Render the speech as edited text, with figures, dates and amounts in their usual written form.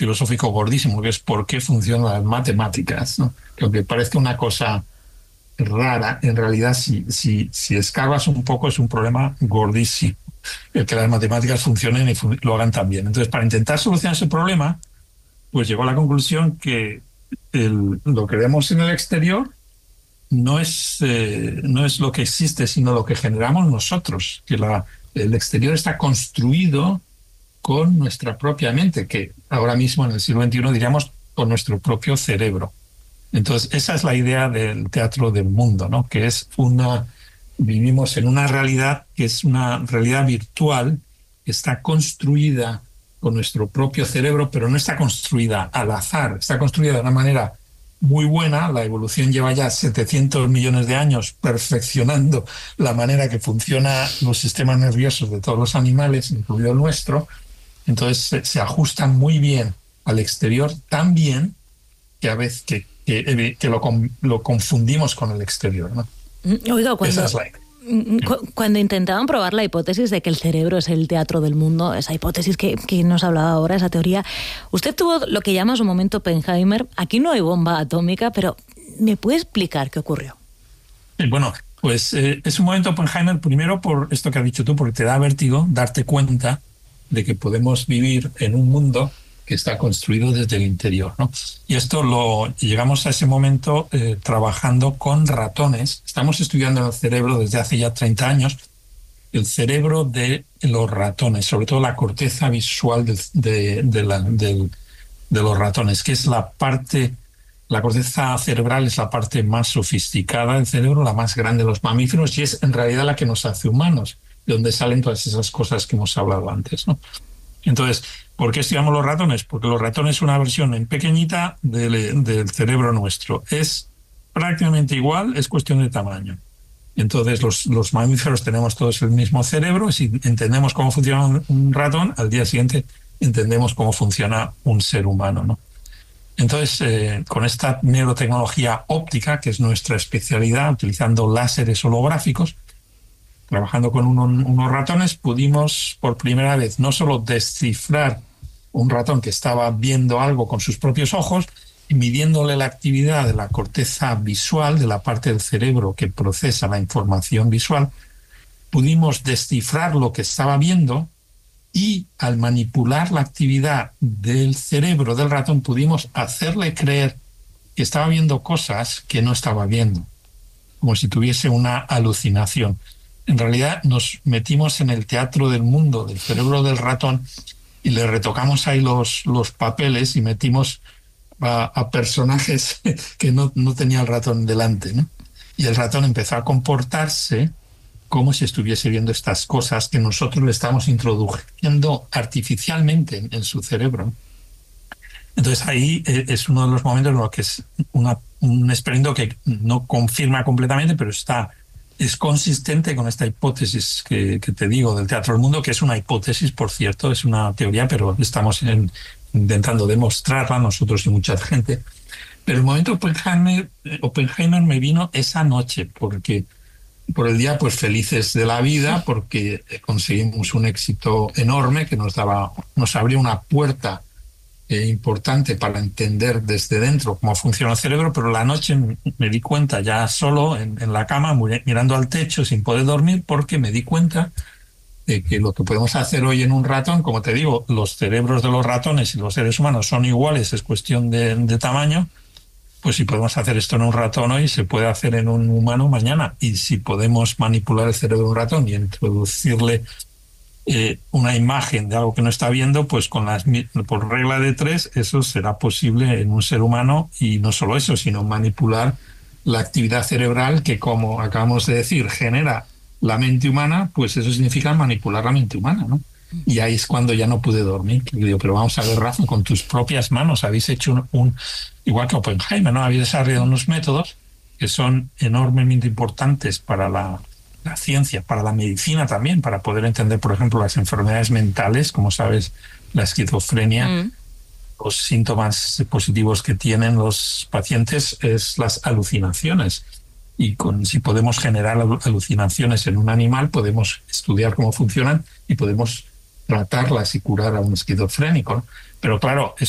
filosófico gordísimo, que es por qué funcionan las matemáticas, ¿no? Que aunque parezca una cosa rara, en realidad si escarbas un poco es un problema gordísimo el que las matemáticas funcionen y lo hagan tan bien. Entonces, para intentar solucionar ese problema, pues llegó a la conclusión que lo que vemos en el exterior no es lo que existe, sino lo que generamos nosotros, que el exterior está construido con nuestra propia mente, que ahora mismo en el siglo XXI diríamos con nuestro propio cerebro. Entonces, esa es la idea del teatro del mundo, ¿no? Que es vivimos en una realidad que es una realidad virtual, que está construida con nuestro propio cerebro, pero no está construida al azar, está construida de una manera muy buena. La evolución lleva ya 700 millones de años perfeccionando la manera que funcionan los sistemas nerviosos de todos los animales, incluido el nuestro. Entonces se ajustan muy bien al exterior, tan bien que a veces que lo confundimos con el exterior, ¿no? Oiga, Esa es la idea. Cuando intentaban probar la hipótesis de que el cerebro es el teatro del mundo, esa hipótesis que nos hablaba ahora, esa teoría, usted tuvo lo que llama su momento Oppenheimer. Aquí no hay bomba atómica, pero ¿me puede explicar qué ocurrió? Bueno, pues es un momento Oppenheimer, primero por esto que has dicho tú, porque te da vértigo darte cuenta de que podemos vivir en un mundo que está construido desde el interior, ¿no? Y llegamos a ese momento trabajando con ratones. Estamos estudiando el cerebro desde hace ya 30 años, el cerebro de los ratones, sobre todo la corteza visual de los ratones, que es la corteza cerebral es la parte más sofisticada del cerebro, la más grande de los mamíferos, y es en realidad la que nos hace humanos, de donde salen todas esas cosas que hemos hablado antes, ¿no? Entonces, ¿por qué estudiamos los ratones? Porque los ratones es una versión en pequeñita del cerebro nuestro. Es prácticamente igual, es cuestión de tamaño. Entonces, los mamíferos tenemos todos el mismo cerebro. Si entendemos cómo funciona un ratón, al día siguiente entendemos cómo funciona un ser humano, ¿no? Entonces, con esta neurotecnología óptica, que es nuestra especialidad, utilizando láseres holográficos, trabajando con unos ratones, pudimos por primera vez no solo descifrar un ratón que estaba viendo algo con sus propios ojos, y midiéndole la actividad de la corteza visual, de la parte del cerebro que procesa la información visual, pudimos descifrar lo que estaba viendo, y al manipular la actividad del cerebro del ratón pudimos hacerle creer que estaba viendo cosas que no estaba viendo, como si tuviese una alucinación. En realidad nos metimos en el teatro del mundo, del cerebro del ratón, y le retocamos ahí los papeles y metimos a personajes que no tenía el ratón delante, ¿no? Y el ratón empezó a comportarse como si estuviese viendo estas cosas que nosotros le estamos introduciendo artificialmente en su cerebro. Entonces ahí es uno de los momentos en los que es un experimento que no confirma completamente, pero es consistente con esta hipótesis que te digo del teatro del mundo, que es una hipótesis, por cierto, es una teoría, pero estamos intentando demostrarla nosotros y mucha gente. Pero el momento Oppenheimer me vino esa noche, porque por el día pues felices de la vida, porque conseguimos un éxito enorme que nos abrió una puerta importante para entender desde dentro cómo funciona el cerebro, pero la noche me di cuenta ya solo en la cama, mirando al techo sin poder dormir, porque me di cuenta de que lo que podemos hacer hoy en un ratón, como te digo, los cerebros de los ratones y los seres humanos son iguales, es cuestión de tamaño, pues si podemos hacer esto en un ratón hoy, se puede hacer en un humano mañana. Y si podemos manipular el cerebro de un ratón y introducirle una imagen de algo que no está viendo, pues por regla de 3 eso será posible en un ser humano. Y no solo eso, sino manipular la actividad cerebral que, como acabamos de decir, genera la mente humana, pues eso significa manipular la mente humana, ¿no? Y ahí es cuando ya no pude dormir. Y digo, pero vamos a ver, Rafa, con tus propias manos habéis hecho igual que Oppenheimer, ¿no? Habéis desarrollado unos métodos que son enormemente importantes para la ciencia, para la medicina también, para poder entender, por ejemplo, las enfermedades mentales, como sabes, la esquizofrenia. Los síntomas positivos que tienen los pacientes es las alucinaciones. Y si podemos generar alucinaciones en un animal, podemos estudiar cómo funcionan y podemos tratarlas y curar a un esquizofrénico, ¿no? Pero claro,